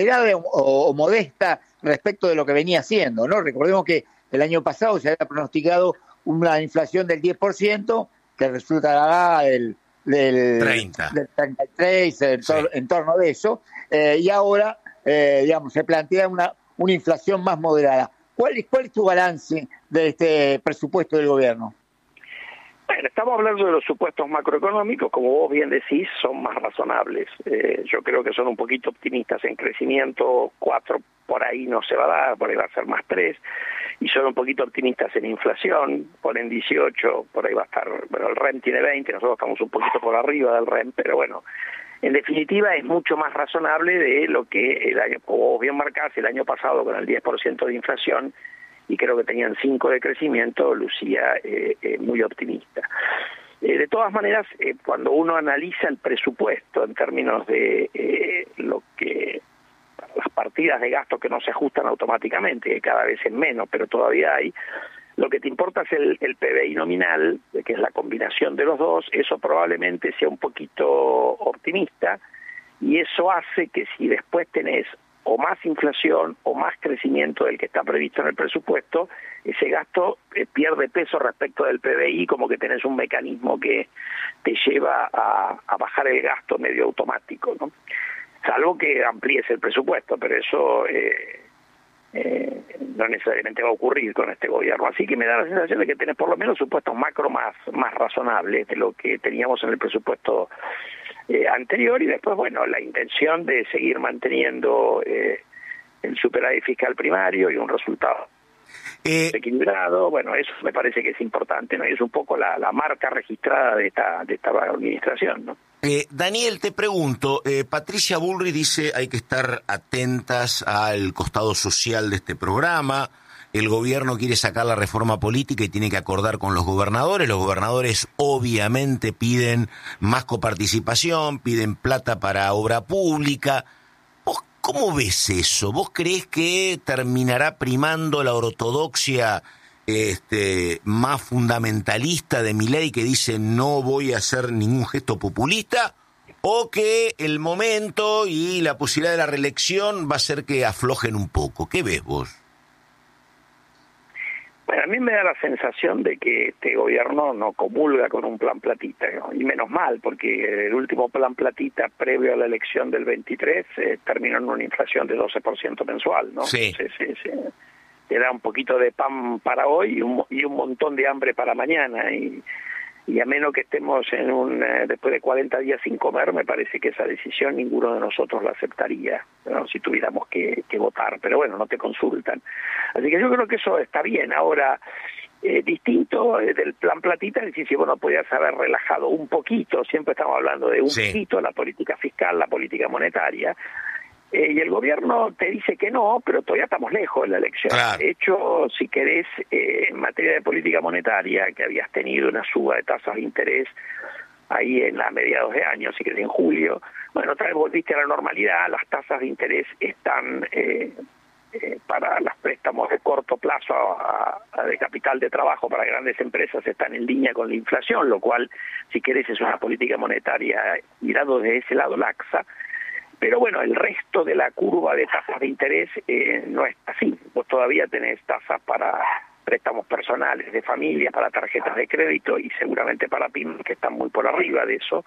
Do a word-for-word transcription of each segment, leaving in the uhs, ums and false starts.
o, o modesta respecto de lo que venía haciendo, ¿no? Recordemos que el año pasado se había pronosticado una inflación del diez por ciento, que resultará del, del treinta. Del treinta y tres, en, tor- sí. en torno de eso, eh, y ahora, eh, digamos, se plantea una, una inflación más moderada. ¿Cuál es, ¿Cuál es tu balance de este presupuesto del gobierno? Bueno, estamos hablando de los supuestos macroeconómicos, como vos bien decís, son más razonables. Eh, yo creo que son un poquito optimistas en crecimiento, cuatro por ahí no se va a dar, por ahí va a ser más tres, y son un poquito optimistas en inflación, ponen dieciocho, por ahí va a estar, bueno, el R E M tiene veinte, nosotros estamos un poquito por arriba del R E M, pero bueno, en definitiva es mucho más razonable de lo que el año, como vos bien marcás, el año pasado con el diez por ciento de inflación, y creo que tenían cinco de crecimiento, lucía eh, eh, muy optimista. Eh, de todas maneras, eh, cuando uno analiza el presupuesto en términos de eh, lo que las partidas de gasto que no se ajustan automáticamente, que cada vez es menos, pero todavía hay, lo que te importa es el, el P B I nominal, que es la combinación de los dos, eso probablemente sea un poquito optimista, y eso hace que si después tenés o más inflación o más crecimiento del que está previsto en el presupuesto, ese gasto eh, pierde peso respecto del P B I, como que tenés un mecanismo que te lleva a, a bajar el gasto medio automático, ¿no? Salvo que amplíes el presupuesto, pero eso eh, eh, no necesariamente va a ocurrir con este gobierno. Así que me da la sensación de que tenés por lo menos supuestos macro más, más razonables de lo que teníamos en el presupuesto Eh, anterior, y después, bueno, la intención de seguir manteniendo eh, el superávit fiscal primario y un resultado eh, equilibrado. Bueno, eso me parece que es importante, ¿no? Y es un poco la, la marca registrada de esta, de esta administración, ¿no? Eh, Daniel, te pregunto, eh, Patricia Bullrich dice hay que estar atentas al costado social de este programa. El gobierno quiere sacar la reforma política y tiene que acordar con los gobernadores. Los gobernadores obviamente piden más coparticipación, piden plata para obra pública. ¿Vos cómo ves eso? ¿Vos creés que terminará primando la ortodoxia este, más fundamentalista de Milei, que dice no voy a hacer ningún gesto populista? ¿O que el momento y la posibilidad de la reelección va a hacer que aflojen un poco? ¿Qué ves vos? Bueno, a mí me da la sensación de que este gobierno no comulga con un plan platita, ¿no? Y menos mal, porque el último plan platita previo a la elección del veintitrés eh, terminó en una inflación de doce por ciento mensual, ¿no? Sí. Sí, sí, sí. Te da un poquito de pan para hoy y un, y un montón de hambre para mañana, y, y a menos que estemos en un eh, después de cuarenta días sin comer, me parece que esa decisión ninguno de nosotros la aceptaría, ¿no? Si tuviéramos que, que votar, pero bueno, no te consultan. Así que yo creo que eso está bien. Ahora, eh, distinto eh, del plan platita, es decir, si vos no podías haber relajado un poquito, siempre estamos hablando de un sí. poquito, la política fiscal, la política monetaria, Eh, y el gobierno te dice que no, pero todavía estamos lejos de la elección. Claro. De hecho, si querés, eh, en materia de política monetaria, que habías tenido una suba de tasas de interés ahí en a mediados de año, si querés en julio, bueno, otra vez volviste a la normalidad, las tasas de interés están eh, eh, para los préstamos de corto plazo a, a de capital de trabajo para grandes empresas están en línea con la inflación, lo cual, si querés, es una política monetaria mirado desde ese lado laxa. Pero bueno, el resto de la curva de tasas de interés eh, no es así. Vos todavía tenés tasas para préstamos personales de familia, para tarjetas de crédito y seguramente para pymes que están muy por arriba de eso.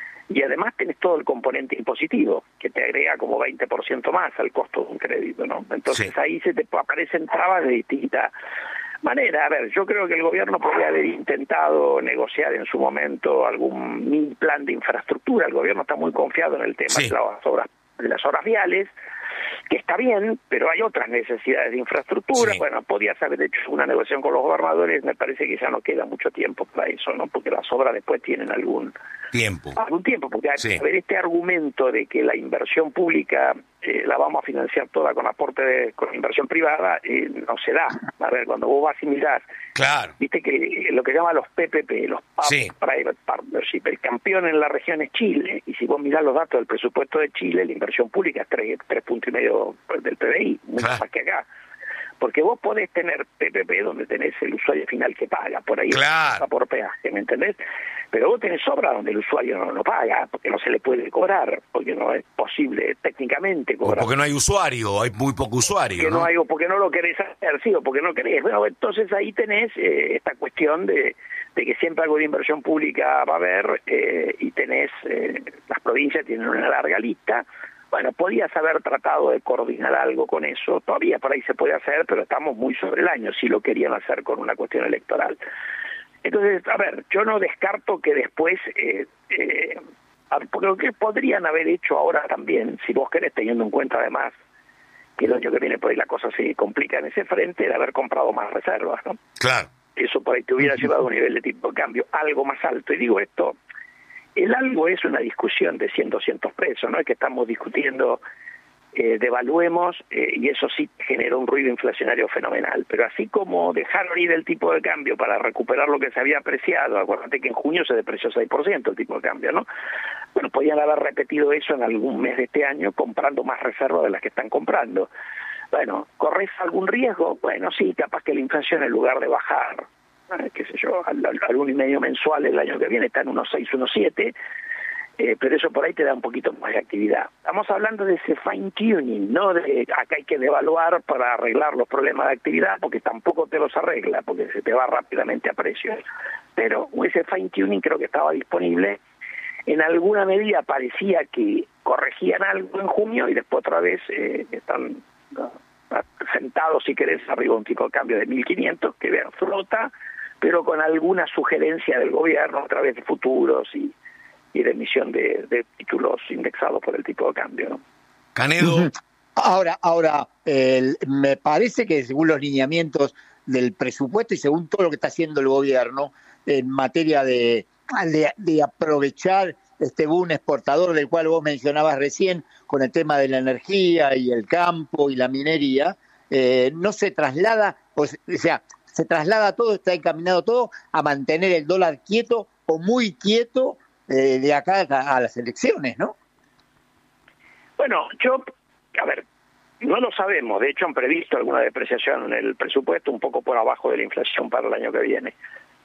Y además tenés todo el componente impositivo, que te agrega como veinte por ciento más al costo de un crédito, ¿no? Entonces sí. Ahí se te aparecen trabas de distinta manera. A ver, yo creo que el gobierno podría haber intentado negociar en su momento algún mini plan de infraestructura. El gobierno está muy confiado en el tema sí. de las obras, de las obras viales, que está bien, pero hay otras necesidades de infraestructura. Sí. Bueno, podías haber hecho una negociación con los gobernadores, me parece que ya no queda mucho tiempo para eso, ¿no? Porque las obras después tienen algún tiempo. Algún tiempo, porque sí. a ver, este argumento de que la inversión pública eh, la vamos a financiar toda con aporte de, con inversión privada, eh, no se da. A ver, cuando vos vas y mirás, claro. viste que lo que llaman los P P P, los sí. Private Partnership, el campeón en la región es Chile, y si vos mirás los datos del presupuesto de Chile, la inversión pública es tres, tres puntos y medio del P B I, mucho claro. más que acá. Porque vos podés tener P P P donde tenés el usuario final que paga, por ahí claro. por peaje, ¿me entendés? Pero vos tenés obra donde el usuario no lo paga, porque no se le puede cobrar, porque no es posible técnicamente cobrar. O porque no hay usuario, hay muy poco usuario, porque ¿no? no hay, o porque no lo querés hacer, sí, o porque no querés. Bueno, entonces ahí tenés eh, esta cuestión de, de que siempre algo de inversión pública va a haber, eh, y tenés, eh, las provincias tienen una larga lista. Bueno, podías haber tratado de coordinar algo con eso, todavía por ahí se puede hacer, pero estamos muy sobre el año, si lo querían hacer con una cuestión electoral. Entonces, a ver, yo no descarto que después, eh, eh, lo que podrían haber hecho ahora también, si vos querés, teniendo en cuenta además que el año que viene por ahí la cosa se complica en ese frente, de haber comprado más reservas, ¿no? Claro. Eso por ahí te hubiera llevado a un nivel de tipo de cambio algo más alto. Y digo esto, el algo es una discusión de cien, doscientos pesos, no es que estamos discutiendo eh, devaluemos, eh, y eso sí generó un ruido inflacionario fenomenal, pero así como dejaron ir el tipo de cambio para recuperar lo que se había apreciado, acuérdate que en junio se depreció seis por ciento el tipo de cambio, ¿no? Bueno, podían haber repetido eso en algún mes de este año comprando más reservas de las que están comprando. Bueno, ¿corres algún riesgo? Bueno, sí, capaz que la inflación en lugar de bajar, eh, qué sé yo, al, al, al uno y medio mensual el año que viene está en unos seis, unos siete, Eh, pero eso por ahí te da un poquito más de actividad. Estamos hablando de ese fine tuning, no de acá hay que devaluar para arreglar los problemas de actividad, porque tampoco te los arregla, porque se te va rápidamente a precios. Pero ese fine tuning creo que estaba disponible. En alguna medida parecía que corregían algo en junio y después otra vez eh, están ¿no? sentados, si querés, arriba un tipo de cambio de mil quinientos que vean flota, pero con alguna sugerencia del gobierno a través de futuros y y de emisión de, de títulos indexados por el tipo de cambio, ¿no? Canedo. Ahora, ahora el, me parece que según los lineamientos del presupuesto y según todo lo que está haciendo el gobierno en materia de, de, de aprovechar este boom exportador del cual vos mencionabas recién, con el tema de la energía y el campo y la minería, eh, no se traslada, o sea, se traslada todo, está encaminado todo a mantener el dólar quieto o muy quieto Eh, de acá a las elecciones, ¿no? Bueno, yo, a ver, no lo sabemos. De hecho, han previsto alguna depreciación en el presupuesto, un poco por abajo de la inflación para el año que viene.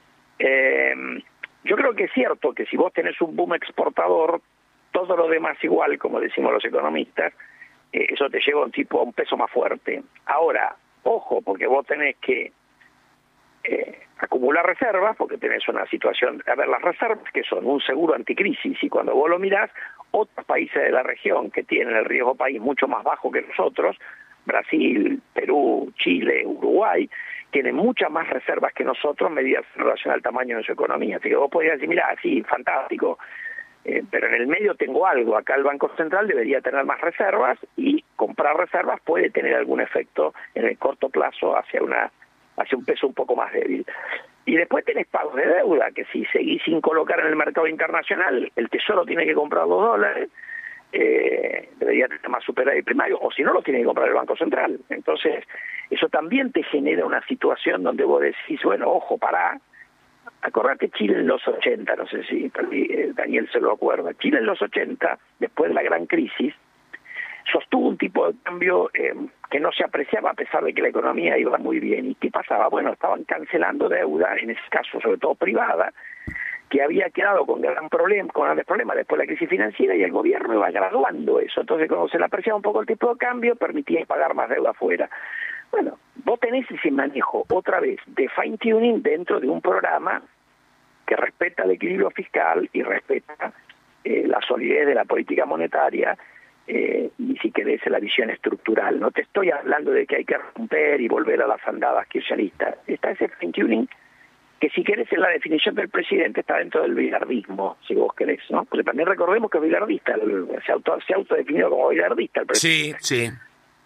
Eh, yo creo que es cierto que si vos tenés un boom exportador, todo lo demás igual, como decimos los economistas, eh, eso te lleva a un tipo, a un peso más fuerte. Ahora, ojo, porque vos tenés que Eh, acumular reservas, porque tenés una situación, a ver, las reservas que son un seguro anticrisis, y cuando vos lo mirás, otros países de la región que tienen el riesgo país mucho más bajo que nosotros, Brasil, Perú, Chile, Uruguay, tienen muchas más reservas que nosotros medidas en relación al tamaño de su economía, así que vos podrías decir, mira, sí, fantástico, eh, pero en el medio tengo algo, acá el Banco Central debería tener más reservas, y comprar reservas puede tener algún efecto en el corto plazo hacia una hacia un peso un poco más débil. Y después tenés pagos de deuda, que si seguís sin colocar en el mercado internacional, el Tesoro tiene que comprar los dólares, eh, debería tener más superávit primario, o si no, lo tiene que comprar el Banco Central. Entonces, eso también te genera una situación donde vos decís, bueno, ojo, pará, acordate Chile en los ochenta, no sé si Daniel se lo acuerda, Chile en los ochenta, después de la gran crisis, sostuvo un tipo de cambio eh, que no se apreciaba a pesar de que la economía iba muy bien. ¿Y qué pasaba? Bueno, estaban cancelando deuda, en ese caso sobre todo privada, que había quedado con gran problema, con grandes problemas después de la crisis financiera, y el gobierno iba graduando eso. Entonces, cuando se le apreciaba un poco el tipo de cambio, permitía pagar más deuda afuera. Bueno, vos tenés ese manejo, otra vez, de fine tuning dentro de un programa que respeta el equilibrio fiscal y respeta eh, la solidez de la política monetaria, Eh, y si querés la visión estructural. No te estoy hablando de que hay que romper y volver a las andadas kirchneristas. Está ese fine tuning que, si querés, en la definición del presidente está dentro del bilardismo, si vos querés, ¿no? Porque también recordemos que es bilardista, se, auto, se autodefinió como bilardista el presidente. Sí, sí.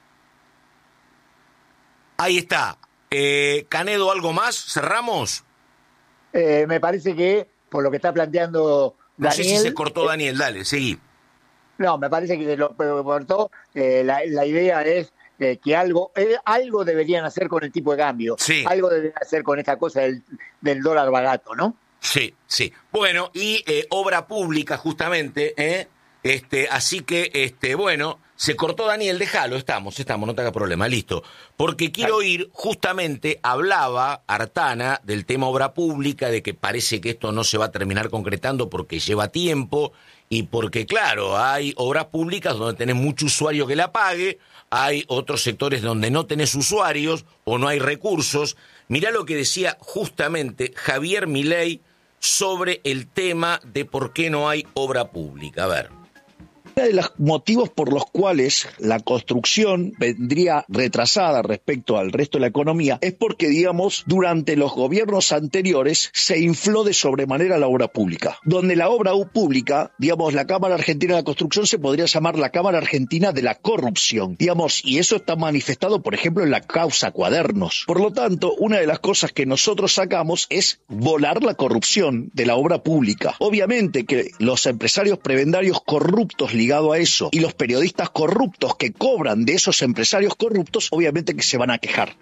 Ahí está. Eh, Canedo, ¿algo más? ¿Cerramos? Eh, me parece que, por lo que está planteando No Daniel... sé si se cortó Daniel, dale, seguí. No, me parece que lo cortó. Eh, la, la idea es eh, que algo eh, algo deberían hacer con el tipo de cambio. Sí. Algo deberían hacer con esta cosa del, del dólar barato, ¿no? Sí, sí. Bueno, y eh, obra pública, justamente, ¿eh? Este, así que, este, bueno, se cortó Daniel, déjalo, estamos, estamos, no te haga problema, listo. Porque quiero ir, justamente, hablaba Artana del tema obra pública, de que parece que esto no se va a terminar concretando porque lleva tiempo, y porque, claro, hay obras públicas donde tenés mucho usuario que la pague, hay otros sectores donde no tenés usuarios o no hay recursos. Mirá lo que decía justamente Javier Milei sobre el tema de por qué no hay obra pública. A ver. Uno de los motivos por los cuales la construcción vendría retrasada respecto al resto de la economía es porque, digamos, durante los gobiernos anteriores se infló de sobremanera la obra pública. Donde la obra pública, digamos, la Cámara Argentina de la Construcción se podría llamar la Cámara Argentina de la Corrupción, digamos, y eso está manifestado, por ejemplo, en la causa Cuadernos. Por lo tanto, una de las cosas que nosotros sacamos es volar la corrupción de la obra pública. Obviamente que los empresarios prebendarios corruptos ligado a eso y los periodistas corruptos que cobran de esos empresarios corruptos, obviamente que se van a quejar.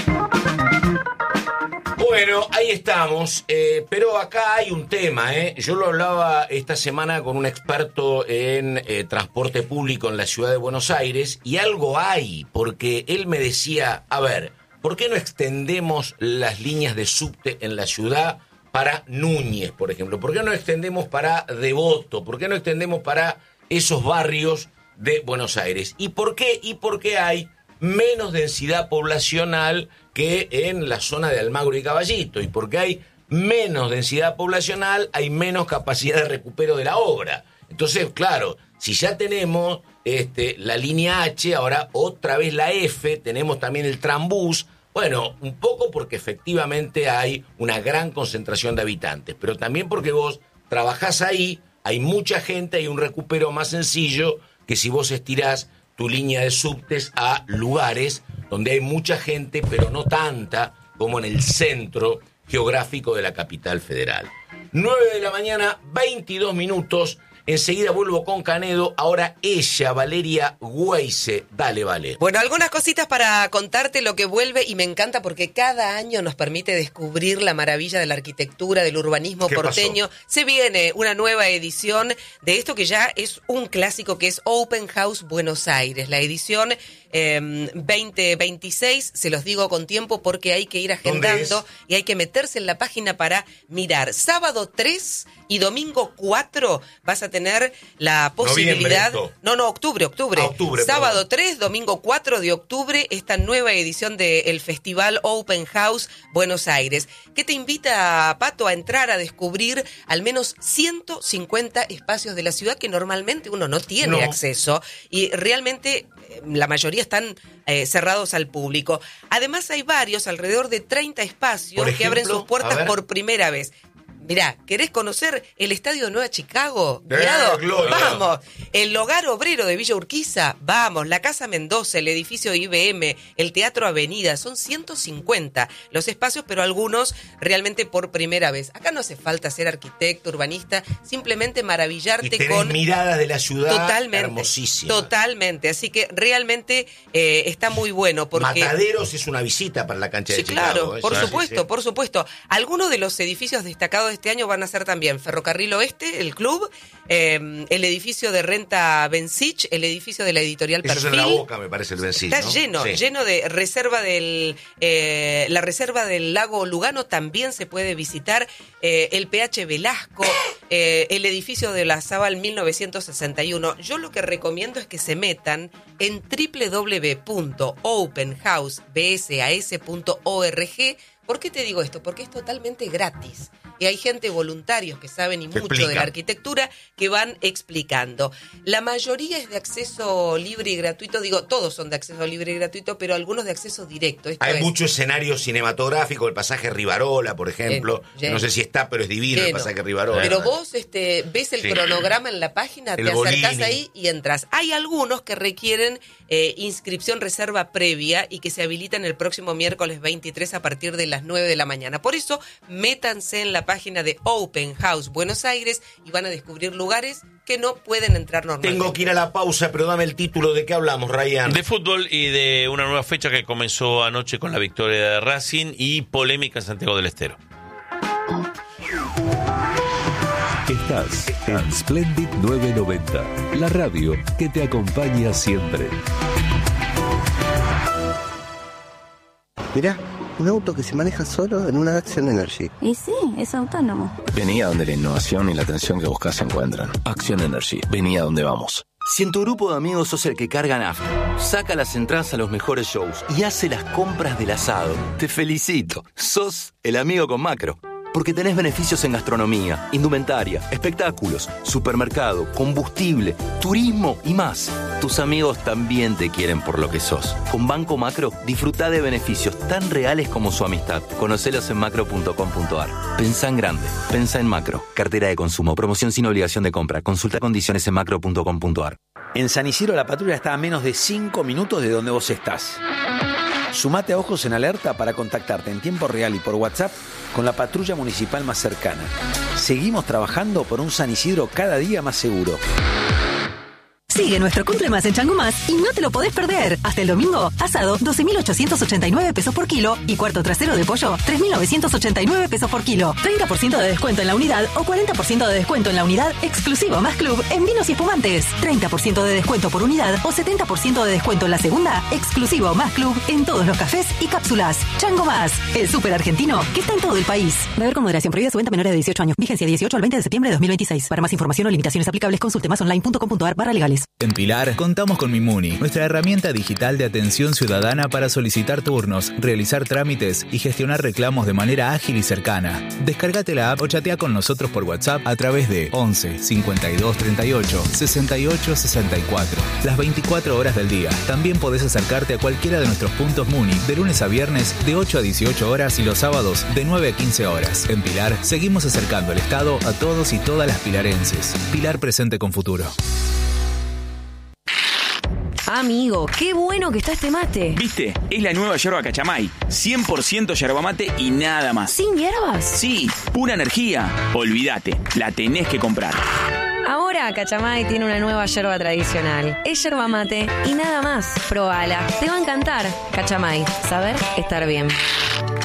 Bueno, ahí estamos, eh, pero acá hay un tema, ¿eh? Yo lo hablaba esta semana con un experto en eh, transporte público en la ciudad de Buenos Aires, y algo hay, porque él me decía, a ver, ¿por qué no extendemos las líneas de subte en la ciudad para Núñez, por ejemplo? ¿Por qué no extendemos para Devoto? ¿Por qué no extendemos para esos barrios de Buenos Aires? ¿Y por qué? Y porque hay menos densidad poblacional que en la zona de Almagro y Caballito, y porque hay menos densidad poblacional, hay menos capacidad de recupero de la obra. Entonces, claro, si ya tenemos este, la línea H, ahora otra vez la F, tenemos también el trambús, bueno, un poco porque efectivamente hay una gran concentración de habitantes, pero también porque vos trabajás ahí, hay mucha gente, hay un recupero más sencillo que si vos estirás tu línea de subtes a lugares donde hay mucha gente, pero no tanta como en el centro geográfico de la capital federal. nueve de la mañana, veintidós minutos. Enseguida vuelvo con Canedo. Ahora ella, Valeria Güeyse. Dale, Vale. Bueno, algunas cositas para contarte lo que vuelve, y me encanta porque cada año nos permite descubrir la maravilla de la arquitectura, del urbanismo porteño. Pasó? Se viene una nueva edición de esto que ya es un clásico, que es Open House Buenos Aires. La edición eh, veinte veintiséis, se los digo con tiempo porque hay que ir agendando y hay que meterse en la página para mirar. Sábado tres y domingo cuatro vas a tener la posibilidad... No, no, octubre, octubre. Ah, octubre Sábado perdón. tres, domingo cuatro de octubre, esta nueva edición del Festival Open House Buenos Aires, que te invita, Pato, a entrar a descubrir al menos ciento cincuenta espacios de la ciudad que normalmente uno no tiene no. acceso, y realmente la mayoría están eh, cerrados al público. Además hay varios, alrededor de treinta espacios por ejemplo, que abren sus puertas por primera vez. Mirá, ¿querés conocer el Estadio de Nueva Chicago? Eh, vamos. El Hogar Obrero de Villa Urquiza, vamos. La Casa Mendoza, el edificio I B M, el Teatro Avenida, son ciento cincuenta los espacios, pero algunos realmente por primera vez. Acá no hace falta ser arquitecto, urbanista, simplemente maravillarte y con miradas de la ciudad totalmente, hermosísimas. Totalmente, así que realmente eh, está muy bueno porque Mataderos es una visita para la cancha sí, de Chicago. Claro, por sí, supuesto, sí. por supuesto. Algunos de los edificios destacados de este año van a ser también Ferrocarril Oeste, el club, eh, el edificio de Renta Bensich, el edificio de la editorial Perfil. Eso es en La Boca, me parece, el Bensich, Está ¿no? lleno, sí. lleno de reserva del... Eh, la reserva del lago Lugano también se puede visitar, eh, el P H Velasco, eh, el edificio de la Zabal mil novecientos sesenta y uno. Yo lo que recomiendo es que se metan en doble u doble u doble u punto open house b s a s punto org. ¿Por qué te digo esto? Porque es totalmente gratis. Y hay gente, voluntarios que saben y mucho explica. de la arquitectura, que van explicando. La mayoría es de acceso libre y gratuito. Digo, todos son de acceso libre y gratuito, pero algunos de acceso directo. Esto hay es... mucho escenario cinematográfico, el pasaje Rivarola, por ejemplo. Lleno, lleno. No sé si está, pero es divino lleno. el pasaje Rivarola. Pero vos este, ves el sí. cronograma en la página, el te Bolini. acercás ahí y entras. Hay algunos que requieren eh, inscripción reserva previa y que se habilitan el próximo miércoles veintitrés a partir de las nueve de la mañana. Por eso, métanse en la página de Open House Buenos Aires y van a descubrir lugares que no pueden entrar normalmente. Tengo que ir a la pausa, pero dame el título. ¿De qué hablamos, Ryan? De fútbol y de una nueva fecha que comenzó anoche con la victoria de Racing y polémica en Santiago del Estero. Estás en Splendid novecientos noventa, la radio que te acompaña siempre. Mirá, un auto que se maneja solo en una Action Energy. Y sí, es autónomo. Vení a donde la innovación y la atención que buscas se encuentran. Action Energy, vení a donde vamos. Si en tu grupo de amigos sos el que carga nafta, saca las entradas a los mejores shows y hace las compras del asado, te felicito. Sos el amigo con Macro. Porque tenés beneficios en gastronomía, indumentaria, espectáculos, supermercado, combustible, turismo y más. Tus amigos también te quieren por lo que sos. Con Banco Macro, disfrutá de beneficios tan reales como su amistad. Conocelos en macro punto com punto a r. Pensá en grande. Pensá en Macro. Cartera de consumo. Promoción sin obligación de compra. Consulta condiciones en macro punto com punto a r. En San Isidro la patrulla está a menos de cinco minutos de donde vos estás. Sumate a Ojos en Alerta para contactarte en tiempo real y por WhatsApp con la patrulla municipal más cercana. Seguimos trabajando por un San Isidro cada día más seguro. Sigue nuestro Cumple Más en Chango Más y no te lo podés perder. Hasta el domingo, asado doce mil ochocientos ochenta y nueve pesos por kilo y cuarto trasero de pollo tres mil novecientos ochenta y nueve pesos por kilo. treinta por ciento de descuento en la unidad o cuarenta por ciento de descuento en la unidad exclusivo Más Club en vinos y espumantes. treinta por ciento de descuento por unidad o setenta por ciento de descuento en la segunda exclusivo Más Club en todos los cafés y cápsulas. Chango Más, el súper argentino que está en todo el país. Beber con moderación, prohibida su venta a menores de dieciocho años. Vigencia dieciocho al veinte de septiembre de dos mil veintiséis. Para más información o limitaciones aplicables consulte más online punto com punto a r barra legales. En Pilar, contamos con Mimuni, nuestra herramienta digital de atención ciudadana para solicitar turnos, realizar trámites y gestionar reclamos de manera ágil y cercana. Descárgate la app o chatea con nosotros por WhatsApp a través de once cincuenta y dos treinta y ocho sesenta y ocho sesenta y cuatro. Las veinticuatro horas del día. También podés acercarte a cualquiera de nuestros puntos Muni de lunes a viernes de ocho a dieciocho horas y los sábados de nueve a quince horas. En Pilar, seguimos acercando el Estado a todos y todas las pilarenses. Pilar presente con futuro. Amigo, qué bueno que está este mate. ¿Viste? Es la nueva yerba Cachamay. cien por ciento yerba mate y nada más. ¿Sin hierbas? Sí, pura energía. Olvídate, la tenés que comprar. Ahora Cachamay tiene una nueva yerba tradicional. Es yerba mate y nada más. Probala, te va a encantar. Cachamay, saber estar bien.